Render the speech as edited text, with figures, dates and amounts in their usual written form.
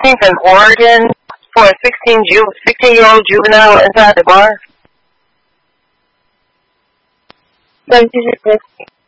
think in Oregon for a 16-year-old juvenile inside the bar. So you just